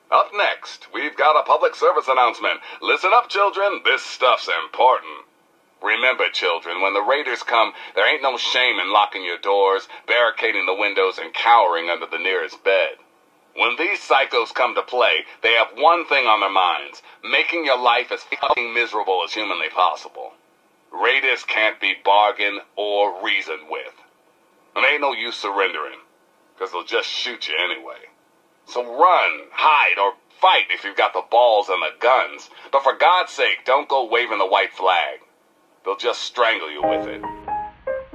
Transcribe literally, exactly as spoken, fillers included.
Up next, we've got a public service announcement. Listen up, children. This stuff's important. Remember, children, when the raiders come, there ain't no shame in locking your doors, barricading the windows, and cowering under the nearest bed. When these psychos come to play, they have one thing on their minds: making your life as fucking miserable as humanly possible. Raiders can't be bargained or reasoned with. And ain't no use surrendering, because they'll just shoot you anyway. So run, hide, or fight if you've got the balls and the guns. But for God's sake, don't go waving the white flag. They'll just strangle you with it.